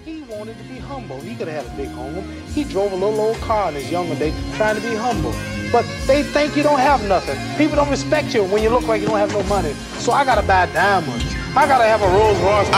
He wanted to be humble. He could have had a big home. He drove a little old car in his younger days trying to be humble. But they think you don't have nothing. People don't respect you when you look like you don't have no money. So I gotta buy diamonds. I gotta have a Rolls Royce.